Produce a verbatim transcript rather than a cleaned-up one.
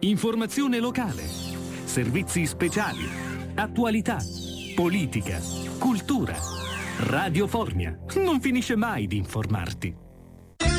informazione locale, servizi speciali, attualità, politica, cultura. Radio Formia non finisce mai di informarti.